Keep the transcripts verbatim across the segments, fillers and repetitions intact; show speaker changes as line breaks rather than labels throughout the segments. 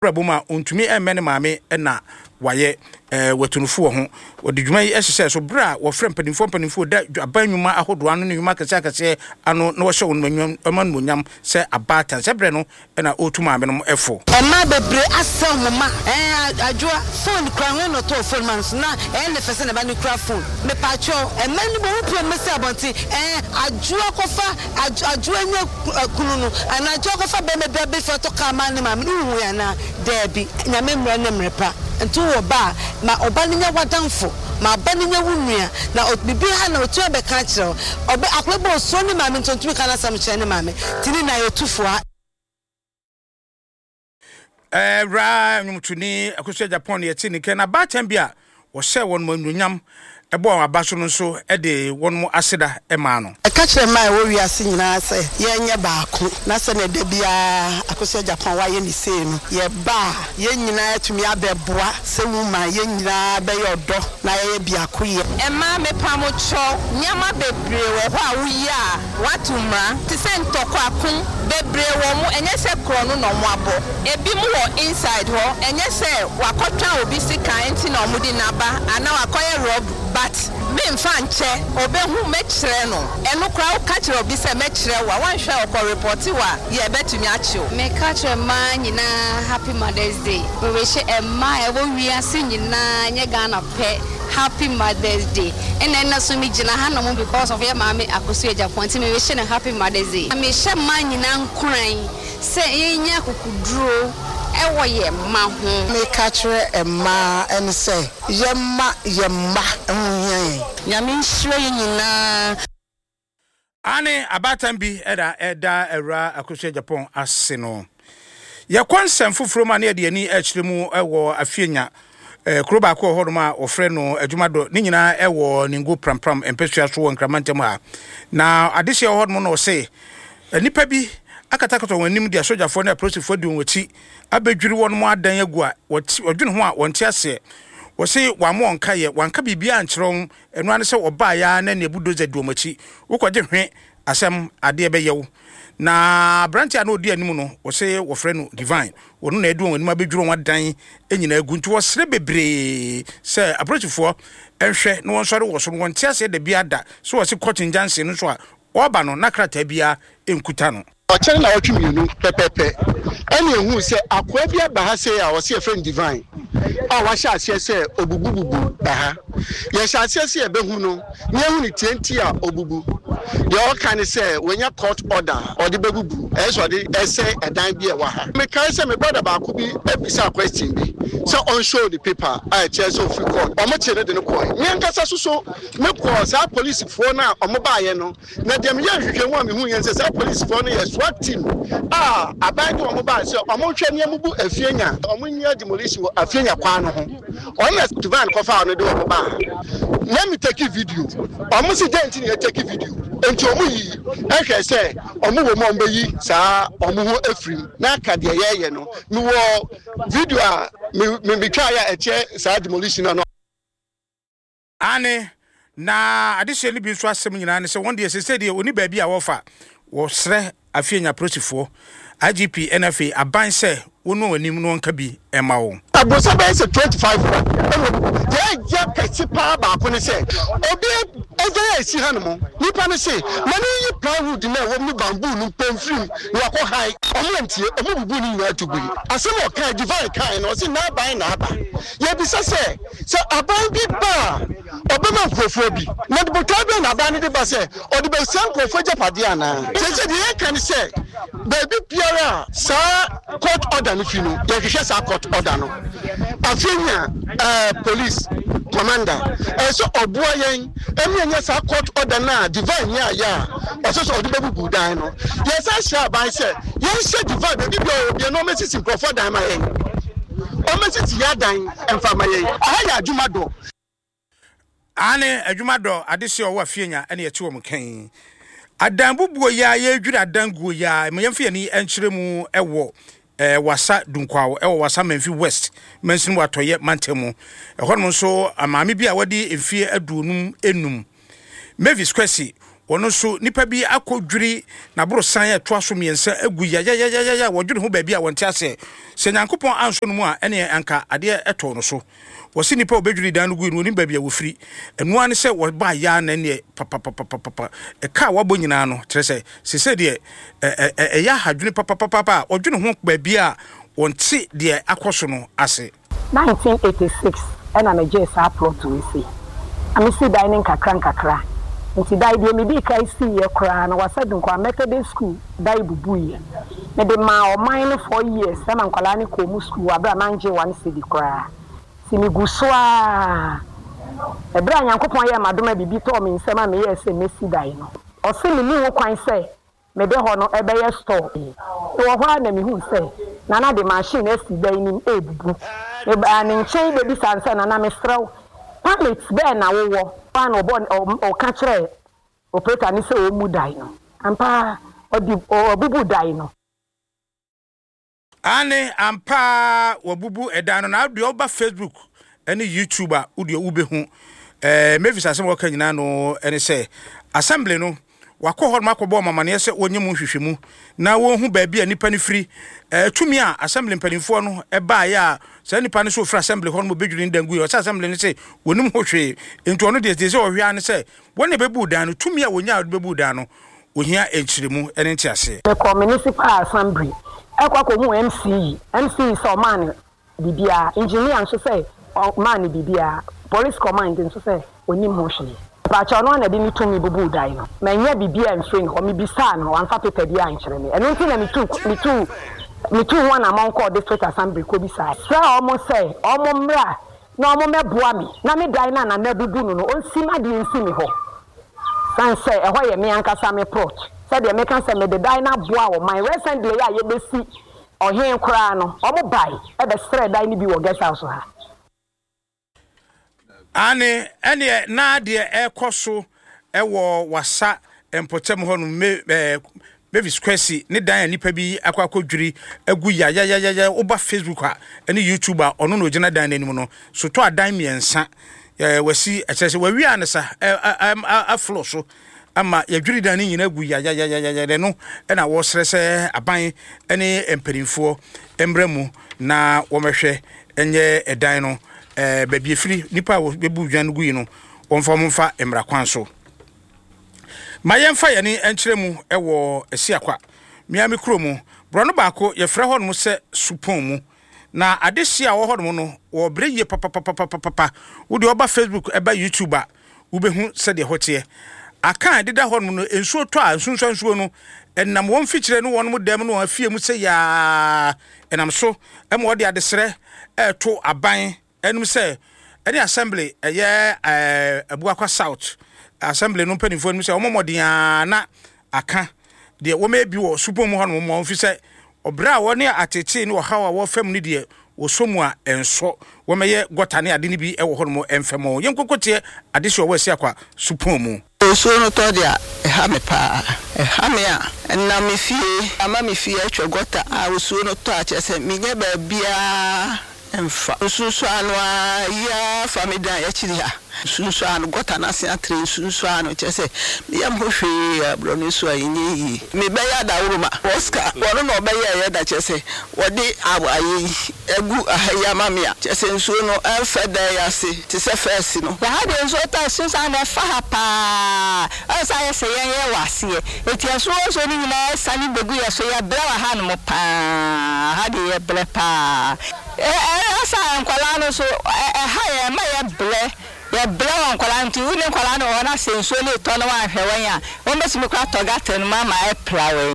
Rabuma untumi emene maame na waye eh watunufo ho odi dwuma yi ehye so bra wo frem panimfo panimfo da abanwuma ahodo anu ne nwuma kase akase anu na wo hye won manwam amanonyam se abata se bre no na otu maame no efo
ema bebre asem ma eh adwoa phone kra ho no to phone man na eh ne fese ne ba ne kra phone me pacho ema ni bo hu me se abonti eh adwoa kofa adwoa nya kunu no ana adwoa kofa be me be be fo to ka ma ne maame hu ya na debi nyame mra ne mrepa ntu oba ma oba nya wadanfo ma ba nya wunua na bibi ha na otu ebe ka kire oba akwebo so ni maame ntontumi kana sam kire ni maame tini na yotufo
eh ra nyumtuni akoso Japan ye tini ke na ba tambia wo se won manunyam ebo abaso no so e de won mo aseda e ma no
e ka kire mai wo wiase nyina se ye nye baako na se ne de bia akoso Japan wa ye ni se no ye ba ye nyina atumi abeboa se wuma ye nyina be yodo na ye biako ye e ma me pamo cho nyama bebre wo ho a wo yi a watumra ti se ntoko akun bebre wo mu enye se kro no no mo abo ebi mu wo inside ho enye se wakotwa obi sika enti na omudi naba ana wakoye rob but me mfa nche obehu mekire no eno kra ka kire obi se mekire wa wanhwe okọ report wa ye betumi achiwo
me ka kire ma nyina happy Mother's Day we wish e ma e wo wiase nyina nye Ghana pe happy Mother's Day and then so me gina hanom because of your mama Akosua Japan ti me wish na happy Mother's Day me hye ma nyina nkran se yenya kokuduro ewo ye ma ho
me ka kire e ma en se ye ma ye ma ehun nyame nhire nyina
ane abatambi eda eda era Akosua Japan aseno ye konsem fufuro ma ne de ani akire mu ewo afienya eh kroba ko ho ma ofre no adwumado ni nyina ewo ningo pram pram empesua so nkramantem ha na adehye ho no no se nipa bi akatakato wanim dia sojafo na prosifo di wonti abedwiri won mo adan agu a odwene ho a wonte ase wo se wa mo onka ye wanka bibia ankyerɛw enu ane se oba ya na ne budoza duomachi wokɔgye hwe asɛm ade ebe yewo na branch a no di anim no wo se wo frɛ no divine wono na edu wanim abedwiri won adan enyina agu nti wo sere bebre se aprocifo enhwɛ no won sɔre wo so wonte ase da bia da so wo se cotton jansen no so a oba no nakrata bia enkuta no
Ochere na otwe mienu pepepe ene ehu se akwa bia ba ha se a wo se friend divine a wa sha ase se obubububu ba ha ye sha ase se ebe hu no nye hu ni twenty a obubu ye o kan se wenya court order or the bebubu e so de ese edan bia wa ha me kan se me brother ba ko bi ebisa question bi so on show the paper I chair so free court o mo chere de no ko nye nkasa soso me ko sa police fo na o mo ba ye no na dem ye hwehwe mu a me hu ye se sa police fo no ye SWAT team ah abandi o mo ba se o mo hwe ne amubu afienya o mo nya demolition afienya kwa no ho o na Tuvan ko fa no de o mo ba let me take a video o mo si dent ni take video enti o mo yi ehwe se o mo wo mo mba yi sa o mo ho afrim na aka de ye ye no me wo video a me me twa ya eche sa demolition no
ane na adehye ni bi so asem nyina ne se won de se se de oni ba bi a wo fa wo sre afienya prosifo I G P N F A aban se wono anim no nka bi ema wo
abosa ba se twenty-five ye ye pesi pa ba ko ne se obi eje esi hanmo nipa ne se mani yi plywood na wo mu bamboo no pemfrim na ko hai omontie omububu ni nyina tugui asem o kan divine kan no se na ban na aba ye bi se se se aban bi ba obema nkofo bi na de boka bi na ban ne de ba se o de be san nkofo japade ana se se de kan se baby piara sa court order no finu ye hwehwe sa court order no afinya eh police commander eh so oboa yen emianya sa court order na divine ya ya oso so odibebu budan no ye sa sha ban se yen se divine baby bi obi no mesisi nkofo dan ma yen o mesisi ya dan emfa ma yen aha ya adwumado
ane adwumado adehye o wa fienya ene ye tiwo mkan adan bubuo ya ye dwira adan guo ya me yemfe ni enkyeremu ewo eh wasa dunkwawo ewo wasa Manfi West mensin watoye mantemu ehonum so amaame bi a wadi efie adunum enum Mavis Kwesi wono so nipa bi akodwiri na borosan ya to aso miensa egu ya ya ya ya ya wodwiri ho ba bi a wonte ase se Nyankopon anso no mu a ene anka ade eto no so wosi nipa obedwiri dan no gu no ni ba bi a wofiri enu ane se wo ba ya na ne papa papa papa e ka wabo nyina no tere se se se de e e ya hadwene papa papa papa odwene ho ba bi a wonte de akoso no ase
nineteen eighty-six ena me je sa plot we see ami si dining kakra kakra nti dai de me di kai si ye kra na wasadun kwa Methodist school dai bubuye me de ma o mine four years sama nkwala ni ko mu school abra manje one city kra si mi guswa ebra Nyankopon ye madoma bibi to me nsema me ye se mesi dai no o se me ni wo kwan se me de ho no ebe ye store so wo hwa na me hu se na na de machine esi dai ni ebubu e ba ni nchen de bi sansa na na me straw pallets be na wo pan obon o ka kire operator ni se o mu dai no ampa odi obubu dai no
ane ampa wabubu edan no na de oba Facebook ene YouTuber udi ube hu eh Mavis asem wo kan nyina no ene se assembly no wakọ makobo mamane se wonyem hwehwemu na wo hu ba bia nipa ni firi eh tumi a assembly mpanimfo no e ba ya se nipa ni so firi assembly ho no bedwiri ndangu yo se assembly ni se wonim ho hwe enti ono de se ohwe an se wona bebu dan no tumi a wonya bebu dan no ohia enchiremu ene nti ase
the municipal assembly ekwa ko mu M C M C so man bibia engineer nso se man bibia police command nso se onim ho hwe Pacho no na di ni tumi bubu dai no menya bibia mfin ho mi bisa no anfa pepa bia ankyere me eno nti na mi tu mi tu mi tu one among call district assembly ko bisa sa omo say omo mra na omo meboa mi na me dai na na na bubu no no onsi ma di nsi mi ho san say e ho ye me ankasa me plot say de me kan say me de dai na boa wo my recently ya ye besi ohen kra no omo bai e be stre dai ni bi wo guest house ha
ane ene na de ekoso ewo wasa empotem ho no me Mavis Kwesi ne dan nipa bi akwakodwiri agu ya ya ya ya oba Facebook a ene YouTuber ono no gina dan nanim no so to adan miensa wasi echese wawi anesa aflo so ama yadwiri dan nyina agu ya ya ya ya no ena wo srese aban ene emperimfo embremu na wo mehwe enye edan no eh baby free nipa wo bebu dwan gu yi no wonfa mfa emra kwan so mayemfa ye ni enkyeremu ewo esiakwa miami kromu brono baako ye frɛ hɔ no se supon mu na adehia wo hɔ no no wo breye papa papa papa papa wo de oba Facebook eba YouTuber wo behu se de hotie aka deda hɔ no no ensuo to a sunsun nsuo no enam won fikyire no won mu dem no afie mu se ya enam so em wo de adesrɛ eto aban enum se any assembly eye eh Abuakwa South assembly no penifo enum se omomodian na aka de wo ma bi wo supon mu ho no mo mfi se obra wo ne atete ne wo hawa wo fam ne de wo somu a enso wo meye gota ne ade ne bi e wo ho no emfemo yenkokotie ade se wo asi akwa supon mu
so no to dia e ha me pa e ha me a na me fie ama me fie atwa gota a wo so no to a chese me nya ba bia emfa sunsu anu ya famida ya chiri ha sunsu anu gota na se atre sunsu anu chese ya mhwe abrono su ayenye yi me be ya da uruma Oscar wono no be ya ya da chese wodi ayi egu ahaya mamia chese nsu no emfa da ya se ti se first no ya ha de nso ta sunsu anu fa ha pa asa ya se ya ya wase eti aso so ni nyina sani begu ya so ya bra wa ha no pa ha de ya ble pa eh asa nkwala no so eh ha ya ma ya ble ya ble nkwala nti uni nkwala no ona senso le to no wa hwewan ya o mesimi kwa to gaten mama e plawe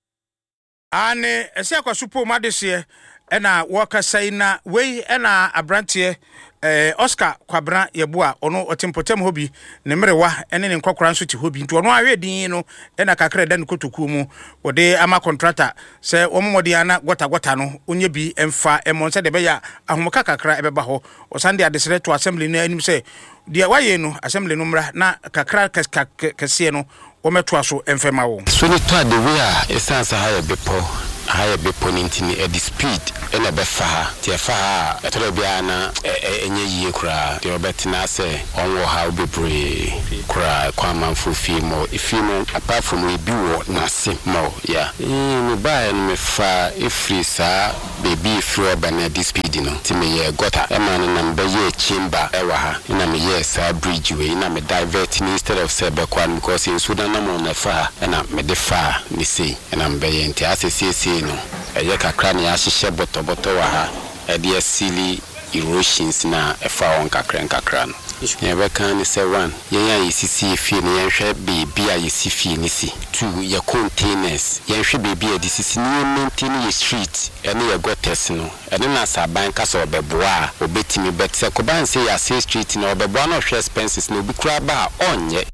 ane ese akwa supo madese ena woka saina wei ena abrantie eh Oscar Kwabra yebua ono otempotem hobi ne mrewa ene ne nkokora nso ti hobi nti ono awe din no ena kakra dan kotoku mu wode ama contractor se omomodi ana gota gota no onye bi emfa emonse de beya ahomoka kakra ebeba ho osande adesere to assembly no anim se de waye no assembly no mra na kakra kese no o meto aso emfema wo
so ni to ade we a esansa ha ye bepo ha ye bepo ni ntini e dispute ena befa ha tie fa ha etoro bia na enye yie kura tie obetina se onwo ha obebre kura kwa manfo fi mo ifi no apart from we bi wo na se mo ya me ba me fa ifri sa baby ifri obana di speed no ti me ye gota e man na me ye chamber e wa ha na me ye sa bridge we na me divert instead of say be kwa because in Sudan na mo na fa na me de fa ni sei na me ye nti asese no e ye kakra na ya hihye boto boto wa ha e de sili erosions na e fa on kakra kakra no ye be kan ni say one ye ya yisisi fie ni ye hwe baby a yisi fie ni si two ye containers ye hwe baby a disisi ni maintain ye street ene ye gotes no ene na saban ka so obeboa obetimi betse ko ban say ya say street na obeboa no hwe expenses na obi kura ba onye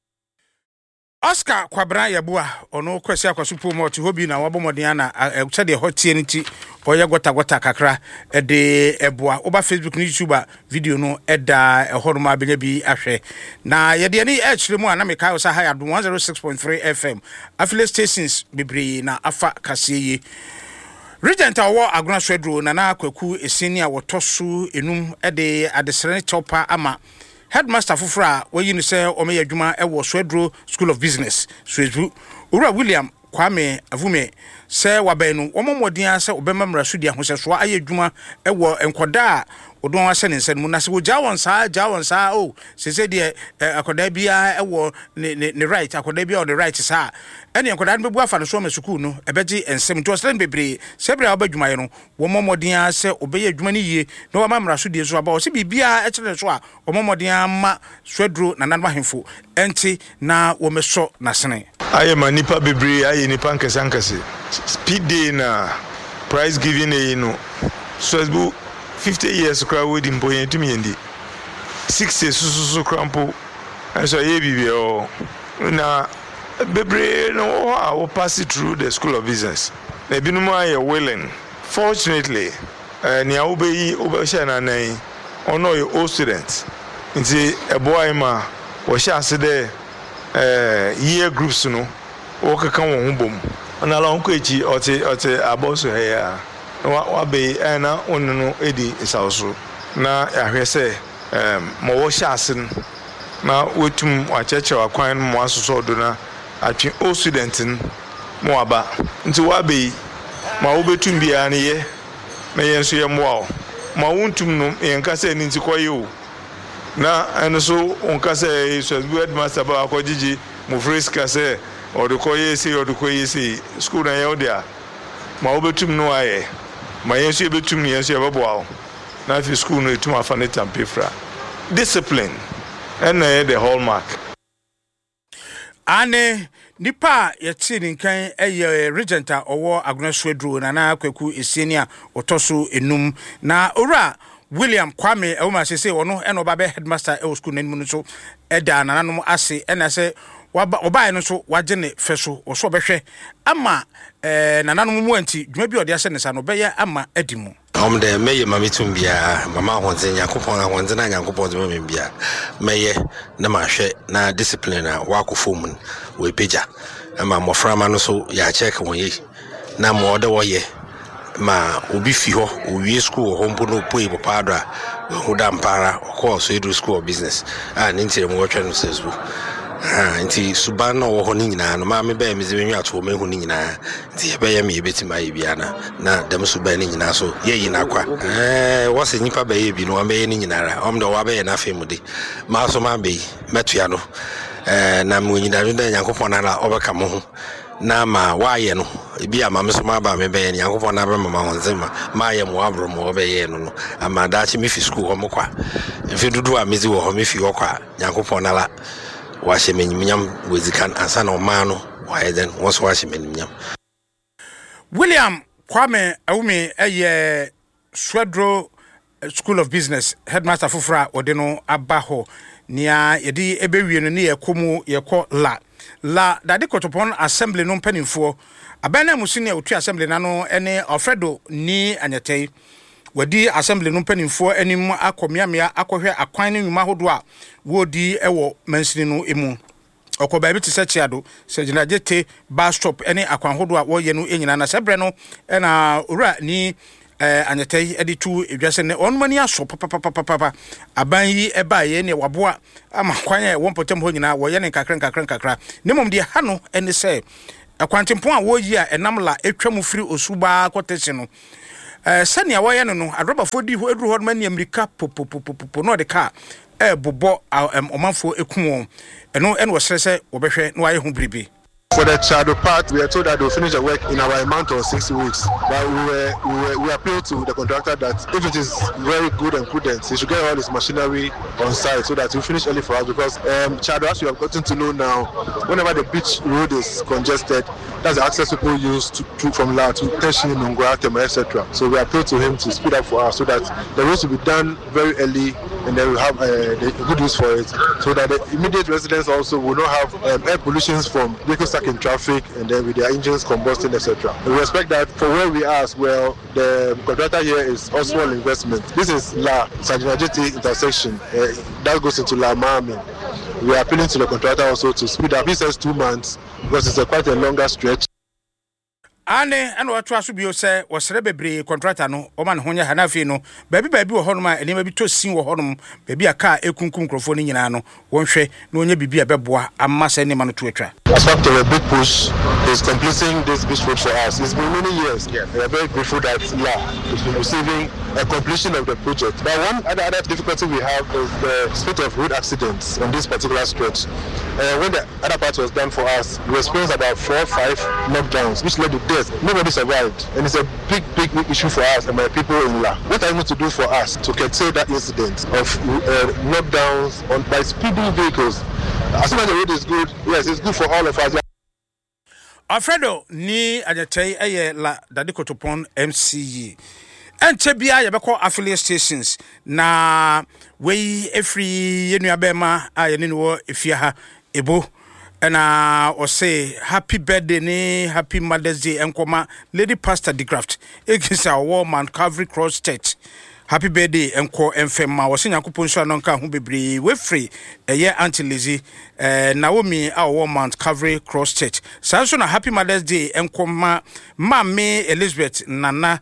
Oscar Kwabra Yabua ono kwesi akwasupu mo ti hobi na wabomoden na e de hotie nti oye gota gota kakra e de eboa oba Facebook ni YouTube video no eda e horoma benya bi ahwe na ye de ni e chire mu ana meka osa ha yado one oh six point three F M affiliate stations bibri na afa kaseye Regent awo Aguna Swedro na na kwaku esini a wotoso enum e de adesere chopa ama Headmaster Fufra, where you say Omeya Juma Ewo Swedro School of Business, Swedru, Ura William Kwame Avume, say Wabenu, Omo Modia, say Obema Rasudia, who says Waya Juma Ewo and Koda, Odon Sen and Sen Munasu Jawan Sa, Jawan Sa, oh, she said, dear, Akodabia Ewo, the right, Akodabia on the right, sir. Any Akodan Bua and Soma Sukuno, a Betty and Sem to Slen Baby, Sebra Obejumayano, one more Modia, say Obey Jumani, no Mam Rasudia, so about Sibia, excellent, or Momodia Ma Swedro, Nanama Hinfo, Enti, na Womeso Nasane.
I am a Nipa Bibri, I am Nipanka Sankasi. Speed day na prize giving a no. Swedbu fifty years crowd with him boy to me indeed. Six years so crampo, and so ye be oh. Na Bibri no, I will pass it through the School of Business. Maybe no more willing. Fortunately, near Obey Obashana nay, or no your old students. Into a boy ma was shall there year groups no work come on boom. And along Quechi or te or te aboso here. What be Anna on no Eddie is also. Now I say, um, more shassin. Now with him, I church or quine more so dona. I think all students in Moaba. Into what be my obetumbi any ye may answer your wow. My own tum in Casa into Koyo. Now, and so on Casa is a good master about Kojiji, Mufriska say, or the Koye say, or the Koye say, school and Yodia. My obetum no aye. My answer to me as you have a wow. Now, if you school no to my fanet and pifra. Discipline and the hallmark.
Ane nipa yeti nkan eye regenta owo Aguna Swedro na na kwaku esenia otoso enum na ora William Kwame Ewuma sese wono eno ba be headmaster e school nanimu no so eda nananom ase ena se obae no so waje ne feso oso behwe ama eh nananom mu anti dwuma bi ode ase ne sa no be ya ama adimu
Om de meye mamitum bia mama honze yakopon na honze na yakopon de meme bia meye na mahwe na discipline na wakofom we peja ama moframa no so ya check won ye na mo de wo ye ma obi fi ho owie school ho mpo no poi papa ho da mpara course edu School of Business ah nintire mo twa no sesbu ah nti suban no wo ho ni nyina no ma me ba me zebenwi ato me ho ni nyina nti e ba ye me betima ye bia na na dem suban ni nyina so ye yi na kwa eh wo se nipa ba ye bi no ma ye ni nyina ra om de wa ba ye na fe mu de ma so ma be metua no eh na mo nyina no da Yakopon na la obeka mo ho na ma wa ye no bi ama me so ma ba me be ye Yakopon na ba mama honze ma ma ye mo abro mo be ye no no ama da chi me fi school ho mo kwa mfi dudu a mezi wo ho me fi ho kwa Yakopon na la washe menyam wezikan ansa na omano waeden wonso washe menyam
William Kwame Ewume eye Swedro School of Business headmaster Fufra odeno abaho nia yedi ebewie no ne yekomu yeko la la dade kotopon assembly no mpanimfo abana musini otu assembly na no ene Alfredo ni anyatei wadi assembly no mpanimfo anim akomiamia akohwe akwan no nwuma hodo a wodi ewo mansini no emu okoba bi tse chiado se ginajete bus stop ene akwan hodo a wo ye no enyina na sebre no na ora ni eh anyetey edi tu edwase ne onmani aso papa papa papa aban yi eba ye ne waboa ama kwan e won potem ho nyina wo ye ne kakra kakra kakra ne mom de ha no ene se akwantempon a wo yi a enam la etwa mu firi osuba kotese no eh sane a wo ye no no adrobafo di ho edru ho man ne America popopopopo no de ka e bobo omanfo ekum eno eno sese wo behwe no aye ho bribi.
For the shadow part, we are told that they'll finish the work in about a month or six weeks. But we were, we, were, we appeal to the contractor that if it is very good and prudent, he should get all his machinery on site so that we finish early for us. Because um, Chado, as you have gotten to know now, whenever the beach road is congested, that's the access people use to, to from La to Teshin, Nungwa, Tema, et cetera. So we appeal to him to speed up for us so that the roads will be done very early and then we'll have uh, the good use for it. So that the immediate residents also will not have um, air pollution from vehicles in traffic and then with their engines combusting, et cetera. We expect that for where we are as well, the contractor here is also an investment. This is La Sajinajeti intersection uh, that goes into La Mami. We are appealing to the contractor also to speed up. He says two months because it's a quite a longer stretch.
Ane eno watu asubio se wasere bebre contractor no o man honya hanafi no baby baby wo honom a enema bi to sin wo honom baby aka ekunkum krofo ni nyina no wonhwe na onye bibia beboa amma se ne ma no to atwa.
As factor a big push is completing this beach road for us. It's been many years. Yeah. We are very grateful that La is been receiving a completion of the project. But one other, other difficulty we have is the spate of road accidents on this particular stretch. Uh, when the other part was done for us, we experienced about four or five knockdowns, which led to death. Nobody survived, and it's a big, big, big issue for us and my people in La. What are you going to do for us to curtail that incident of uh, knockdowns on by speeding vehicles? As soon as the road is good, yes, it's good for all of us.
Alfredo ni ajatei eye La Dadikotopon M C E. Enche bia yebeko affiliate stations na we every yenu abema ayene no efia ha ebo. And uh, or say happy birthday ni happy Mother's Day enkoma Lady Pastor DeCraft ekisa war Mount Calvary Cross Church happy birthday enko enfema wo senya kupon so anonka ho bebre we free eye Auntie Lizzie eh Naomi a war Mount Calvary Cross Church sanso na happy Mother's Day enkoma Mame Elizabeth Nana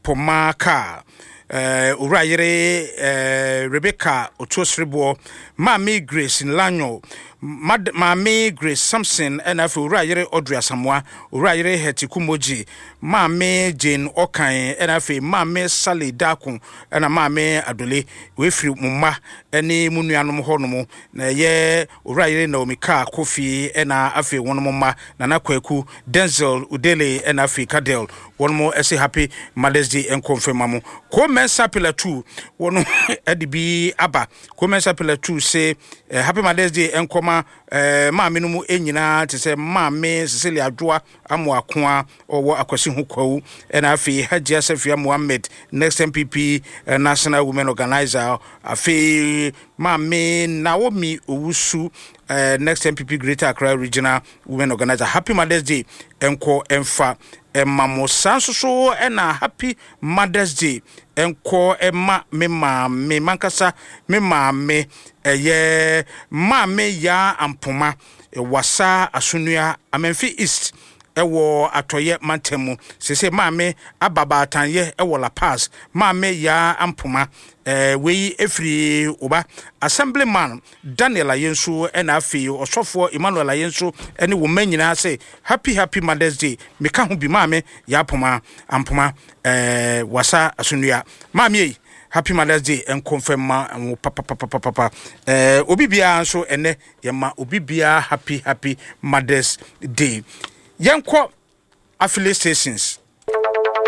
Pomaka eh uh, urayere uh, Rebecca Otosrebo Mame Grace Nlanyo Mad Mame Grace Samson and afu urayere Audrey Asamoah urayere Heti Kumoji Mame Jane Okan and afu Mame Sally Dakun and Mame Adole we free mumma ene munuanom honomo na ye urayere Naomi Ka Kofi and afu one mumma Nana Kweku Denzel Udele and afu Kadel one more essay happy Mother's Day and confirmamo Come Sapila two one edibi aba Come Sapila two say uh, happy Mother's Day and come eh ma me no mu enyina te se ma me Cecilia Adwoa amo akoa owo akwasi hu kwawu na afi Hajia Safia Muhammad next M P P uh, National Women Organizer afi ma me Naomi Owusu uh, next M P P Greater Accra Regional Women Organizer happy Mother's Day enko emfa emma mo sanso so na happy Mother's Day enko emma me ma me mankasa me ma me eye ma me ya ampoma e wasa asunua Amenfi East ewo atoye mantemu sese ma me ababa atanye ewo La Paz ma me ya ampoma eh we efri oba assemblyman Daniel Ayenso ena afi osofo Emmanuel Ayenso ene wo manyina say happy happy Mother's Day meka ho bi ma me ya ampoma ampoma eh wasa asunua ma me happy Mother's Day and confirm ma papa papa papa papa eh obi bia so ene ye ma obi bia happy happy Mother's Day yenko affiliate stations